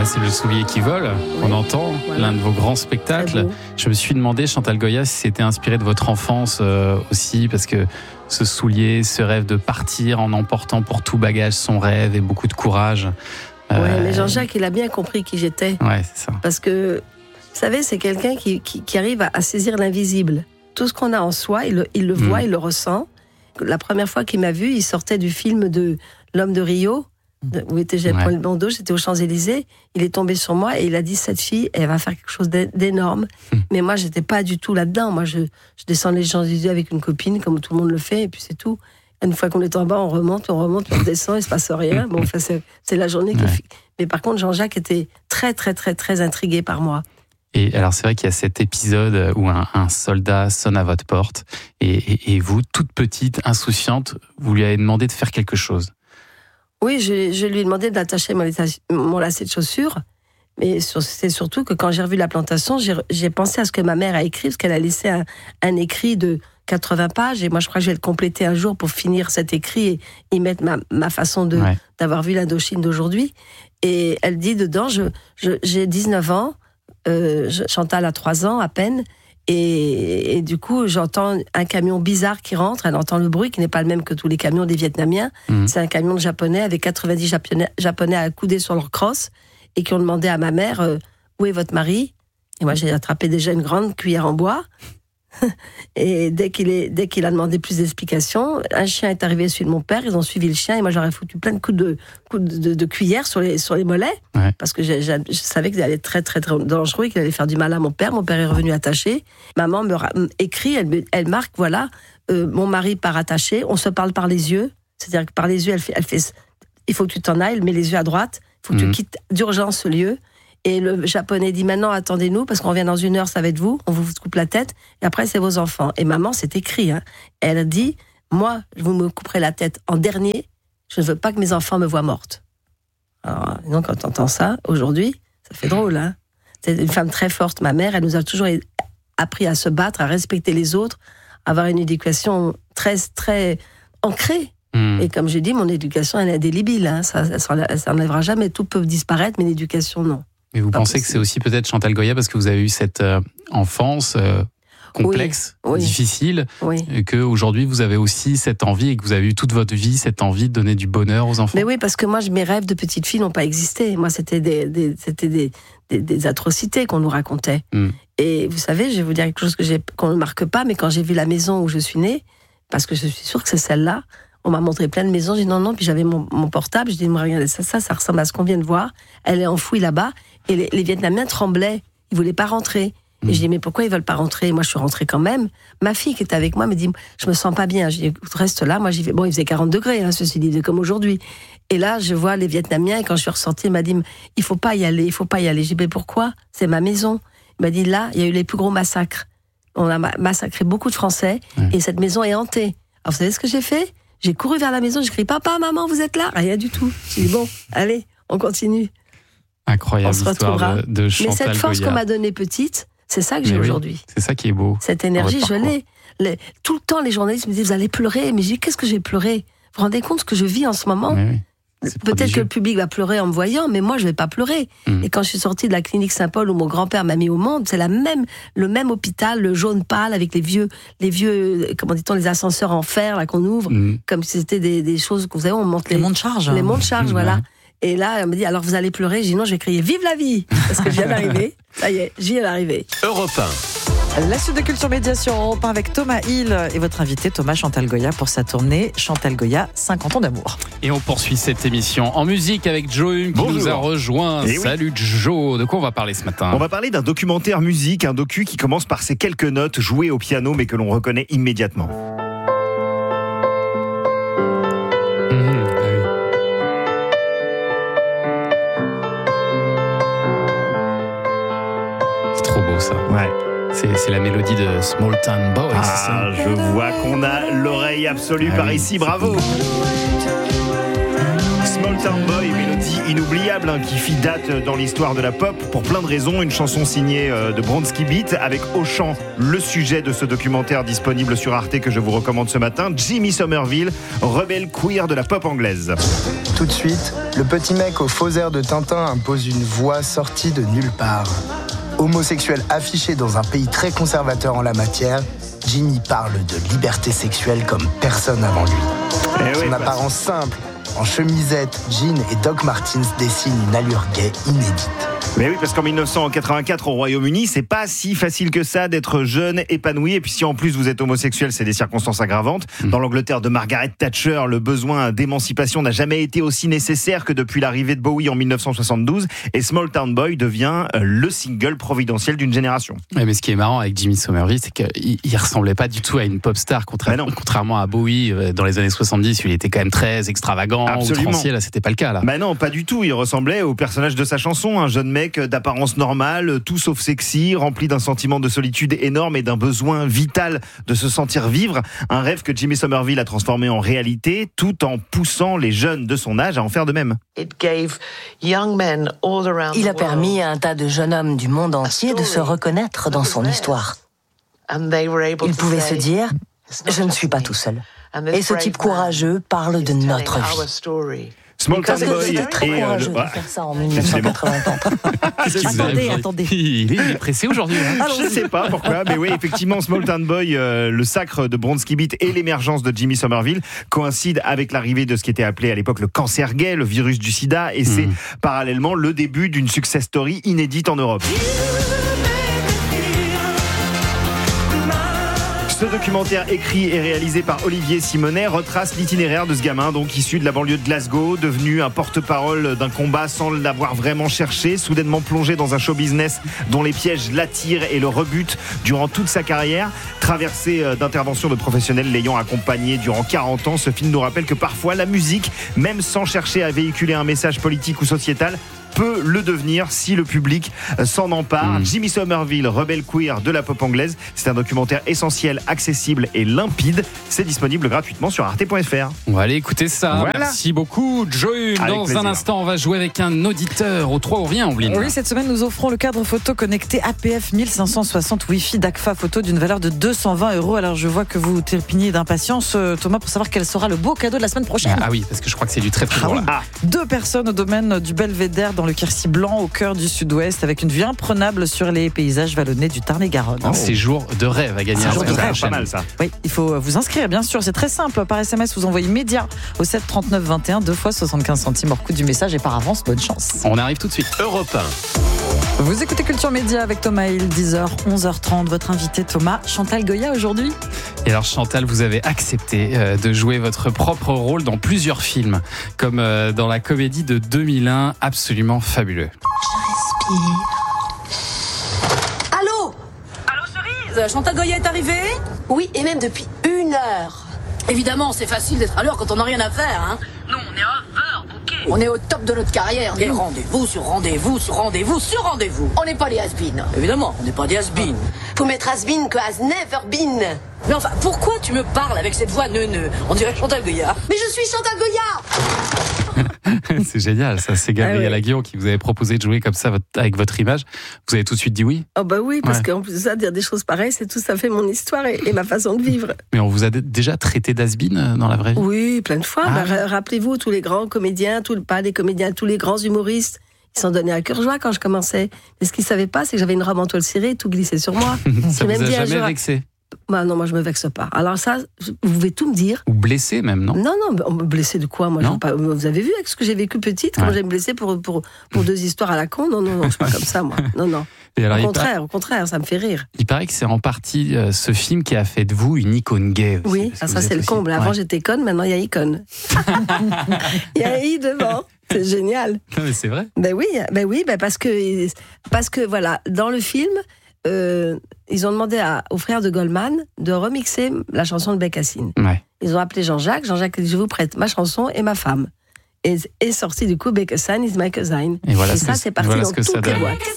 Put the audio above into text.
c'est le soulier qui vole, on entend, l'un de vos grands spectacles. Je me suis demandé, Chantal Goya, si c'était inspiré de votre enfance aussi, parce que ce soulier, ce rêve de partir en emportant pour tout bagage son rêve et beaucoup de courage. Oui, mais Jean-Jacques, il a bien compris qui j'étais. Ouais, c'est ça. Parce que, vous savez, c'est quelqu'un qui arrive à saisir l'invisible. Tout ce qu'on a en soi, il le voit, il le ressent. La première fois qu'il m'a vu, il sortait du film de L'Homme de Rio, où j'avais pris le bandeau, j'étais aux Champs-Élysées. Il est tombé sur moi et il a dit, cette fille, elle va faire quelque chose d'énorme. Mais moi, j'étais pas du tout là-dedans. Moi, je descends les Champs-Élysées avec une copine, comme tout le monde le fait, et puis c'est tout. Une fois qu'on est en bas, on remonte, on redescend, il se passe rien. Bon, enfin, c'est la journée qui est... Mais par contre, Jean-Jacques était très, très, très, très intrigué par moi. Et alors, c'est vrai qu'il y a cet épisode où un soldat sonne à votre porte et vous, toute petite, insouciante, vous lui avez demandé de faire quelque chose. Oui, je lui ai demandé d'attacher mon lacet de chaussures. Mais c'est surtout que quand j'ai revu la plantation, j'ai pensé à ce que ma mère a écrit, parce qu'elle a laissé un écrit de 80 pages. Et moi, je crois que je vais le compléter un jour pour finir cet écrit et y mettre ma façon d'avoir vu l'Indochine d'aujourd'hui. Et elle dit dedans, j'ai 19 ans, Chantal a 3 ans à peine, et du coup, j'entends un camion bizarre qui rentre, elle entend le bruit qui n'est pas le même que tous les camions des Vietnamiens. C'est un camion de Japonais avec 90 Japonais accoudés sur leur crosse et qui ont demandé à ma mère où est votre mari. Et moi, j'ai attrapé déjà une grande cuillère en bois. Et dès qu'il a demandé plus d'explications, un chien est arrivé suivre mon père, ils ont suivi le chien et moi j'aurais foutu plein de coups de cuillère sur les mollets, parce que je savais qu'il allait être très très très dangereux et qu'il allait faire du mal à mon père. Mon père est revenu attaché, maman me écrit, elle marque, voilà, mon mari part attaché, on se parle par les yeux, c'est-à-dire que par les yeux elle fait il faut que tu t'en ailles, mets les yeux à droite, il faut que tu quittes d'urgence ce lieu. Et le Japonais dit, maintenant, attendez-nous, parce qu'on revient dans 1 heure, ça va être vous, on vous coupe la tête, et après, c'est vos enfants. Et maman, c'est écrit, hein. Elle a dit, moi, vous me couperez la tête en dernier, je ne veux pas que mes enfants me voient morte. Alors, donc, quand on entend ça, aujourd'hui, ça fait drôle, hein. C'est une femme très forte, ma mère, elle nous a toujours appris à se battre, à respecter les autres, à avoir une éducation très, très ancrée. Et comme j'ai dit, mon éducation, elle est indélébile, hein. Ça n'enlèvera jamais, tout peut disparaître, mais l'éducation, non. Mais vous pensez que c'est aussi peut-être Chantal Goya parce que vous avez eu cette enfance complexe, difficile, et qu'aujourd'hui vous avez aussi cette envie et que vous avez eu toute votre vie cette envie de donner du bonheur aux enfants. Mais oui, parce que moi, mes rêves de petite fille n'ont pas existé. Moi, c'était des atrocités qu'on nous racontait. Et vous savez, je vais vous dire quelque chose qu'on ne marque pas, mais quand j'ai vu la maison où je suis née, parce que je suis sûre que c'est celle-là, on m'a montré plein de maisons, j'ai dit non, puis j'avais mon portable, j'ai dit, regardez ça ressemble à ce qu'on vient de voir, elle est enfouie là-bas, et les Vietnamiens tremblaient, ils voulaient pas rentrer. Et je dis, mais pourquoi ils veulent pas rentrer? Moi, je suis rentrée quand même. Ma fille qui était avec moi me dit, je me sens pas bien. Je dis, reste là, moi j'y vais. Bon, il faisait 40 degrés, hein, ceci dit, comme aujourd'hui. Et là, je vois les Vietnamiens, et quand je suis ressortie, il m'a dit, il faut pas y aller. J'ai dit, mais pourquoi? C'est ma maison. Il m'a dit, là, il y a eu les plus gros massacres. On a massacré beaucoup de Français, et cette maison est hantée. Alors, vous savez ce que j'ai fait? J'ai couru vers la maison, j'ai crié, papa, maman, vous êtes là? Rien du tout. J'ai dit, bon, allez, on continue. Incroyable histoire de Chantal Goya. Mais cette force qu'on m'a donnée petite, c'est ça que j'ai aujourd'hui. C'est ça qui est beau. Cette énergie, je l'ai. Tout le temps, les journalistes me disent, vous allez pleurer. Mais je dis, qu'est-ce que j'ai pleuré? Vous vous rendez compte ce que je vis en ce moment? Peut-être que le public va pleurer en me voyant, mais moi, je vais pas pleurer. Et quand je suis sortie de la clinique Saint-Paul où mon grand-père m'a mis au monde, c'est le même hôpital, le jaune pâle, avec les vieux, comment dit-on, les ascenseurs en fer, là, qu'on ouvre, comme si c'était des choses que vous savez, on monte les monts de charge. Les monts de charge, voilà. Et là, elle me dit, alors vous allez pleurer? J'ai dit, non, je vais crier, vive la vie! Parce que je viens d'arriver. Ça y est, j'y viens d'arriver. Europe 1. La suite de Culture Média sur Europe 1 avec Thomas Hill et votre invité Thomas Chantal Goya pour sa tournée Chantal Goya 50 ans d'amour. Et on poursuit cette émission en musique avec Joe Hume qui nous a rejoint. Salut Joe, de quoi on va parler ce matin? On va parler d'un documentaire musique, un docu qui commence par ces quelques notes jouées au piano mais que l'on reconnaît immédiatement. C'est trop beau ça. Ouais. C'est la mélodie de Small Town Boy. Ah, je vois qu'on a l'oreille absolue par ici, bravo. Small Town Boy, mélodie inoubliable qui fit date dans l'histoire de la pop pour plein de raisons. Une chanson signée de Bronski Beat avec au chant le sujet de ce documentaire disponible sur Arte que je vous recommande ce matin, Jimmy Somerville, rebelle queer de la pop anglaise. Tout de suite, le petit mec au faux air de Tintin impose une voix sortie de nulle part. Homosexuel affiché dans un pays très conservateur en la matière, Jimmy parle de liberté sexuelle comme personne avant lui. Son apparence simple, en chemisette, jean et Doc Martens dessine une allure gay inédite. Mais oui, parce qu'en 1984 au Royaume-Uni, c'est pas si facile que ça d'être jeune, épanoui. Et puis si en plus vous êtes homosexuel, c'est des circonstances aggravantes. Dans l'Angleterre de Margaret Thatcher, le besoin d'émancipation n'a jamais été aussi nécessaire que depuis l'arrivée de Bowie en 1972. Et Small Town Boy devient le single providentiel d'une génération. Ouais, mais ce qui est marrant avec Jimmy Somerville, c'est qu'il ressemblait pas du tout à une pop star, contrairement à Bowie dans les années 70, où il était quand même très extravagant, outrancier. Là, c'était pas le cas. Là. Bah non, pas du tout. Il ressemblait au personnage de sa chanson, un jeune mec d'apparence normale, tout sauf sexy, rempli d'un sentiment de solitude énorme et d'un besoin vital de se sentir vivre. Un rêve que Jimmy Somerville a transformé en réalité, tout en poussant les jeunes de son âge à en faire de même. Il a permis à un tas de jeunes hommes du monde entier de se reconnaître dans son histoire. Ils pouvaient se dire « Je ne suis pas tout seul ». Et ce type courageux parle de notre vie. Small Town Boy c'était très courageux de faire ça en 1984. Attendez. Il est pressé aujourd'hui. Hein. Je sais pas pourquoi, mais oui, effectivement, Small Town Boy, le sacre de Bronski Beat et l'émergence de Jimmy Somerville coïncident avec l'arrivée de ce qui était appelé à l'époque le cancer gay, le virus du sida, et c'est parallèlement le début d'une success story inédite en Europe. Ce documentaire écrit et réalisé par Olivier Simonet retrace l'itinéraire de ce gamin, donc issu de la banlieue de Glasgow, devenu un porte-parole d'un combat sans l'avoir vraiment cherché, soudainement plongé dans un show business dont les pièges l'attirent et le rebutent durant toute sa carrière. Traversé d'interventions de professionnels l'ayant accompagné durant 40 ans, ce film nous rappelle que parfois la musique, même sans chercher à véhiculer un message politique ou sociétal, peut le devenir si le public s'en empare. Jimmy Somerville, rebelle queer de la pop anglaise. C'est un documentaire essentiel, accessible et limpide. C'est disponible gratuitement sur arte.fr. On va aller écouter ça. Voilà. Merci beaucoup, Joe. Dans plaisir. un instant, on va jouer avec un auditeur. Au 3, on revient, Ombline. Oui, cette semaine, nous offrons le cadre photo connecté APF 1560 Wi-Fi d'ACFA Photo d'une valeur de 220 €. Alors, je vois que vous trépignez d'impatience, Thomas, pour savoir quel sera le beau cadeau de la semaine prochaine. Ah oui, parce que je crois que c'est du très très lourd. 2 personnes au domaine du Belvédère dans le Quercy blanc au cœur du sud-ouest avec une vue imprenable sur les paysages vallonnés du Tarn-et-Garonne. Un séjour de rêve à gagner. Un séjour de rêve, pas mal ça. Oui, il faut vous inscrire, bien sûr. C'est très simple. Par SMS, vous envoyez média au 7 39 21, 2 fois 75 centimes hors coût du message. Et par avance, bonne chance. On arrive tout de suite. Europe 1. Vous écoutez Culture Média avec Thomas Hill, 10h, 11h30. Votre invité Thomas, Chantal Goya aujourd'hui. Et alors Chantal, vous avez accepté de jouer votre propre rôle dans plusieurs films, comme dans la comédie de 2001, absolument fabuleux. Allô, Cerise, Chantal Goya est arrivée? Oui, et même depuis 1 heure. Évidemment, c'est facile d'être à l'heure quand on n'a rien à faire, hein. Nous, on est overbookés. On est au top de notre carrière. Des rendez-vous sur rendez-vous sur rendez-vous sur rendez-vous. On n'est pas les has-been. Évidemment, on n'est pas des has-been. Faut mettre has-been que has never been. Mais enfin, pourquoi tu me parles avec cette voix neuneu? On dirait Chantal Goya. Mais je suis Chantal Goya. C'est génial, ça. C'est Gabriel Aguillon qui vous avait proposé de jouer comme ça avec votre image. Vous avez tout de suite dit oui. Oh bah oui, parce qu'en plus de ça, dire des choses pareilles, c'est tout ça fait mon histoire et ma façon de vivre. Mais on vous a déjà traité d'has-been dans la vraie vie? Oui, plein de fois. Rappelez-vous, tous les grands comédiens, pas les comédiens, tous les grands humoristes, ils s'en donnaient à cœur joie quand je commençais. Mais ce qu'ils ne savaient pas, c'est que j'avais une robe en toile cirée, tout glissait sur moi. Ça vous a jamais vexé? Bah non, moi je me vexe pas. Alors ça, vous pouvez tout me dire. Ou blessé même, non? Non, on me blessait de quoi? Moi, vous avez vu avec ce que j'ai vécu petite, comment j'ai me blessé pour 2 histoires à la con? Non, je suis pas comme ça, moi. Non. Et alors, au contraire, ça me fait rire. Il paraît que c'est en partie ce film qui a fait de vous une icône gay aussi. Oui, ça c'est le comble. Avant j'étais conne, maintenant il y a icône. Il y a I devant. C'est génial. Non mais c'est vrai. Ben oui, parce que voilà, dans le film, ils ont demandé aux frères de Goldman de remixer la chanson de Bécassine. Ouais. Ils ont appelé Jean-Jacques a dit je vous prête ma chanson et ma femme. Et sorti du coup Bécassine is my cousin. Et voilà ça c'est parti dans toutes les boîtes.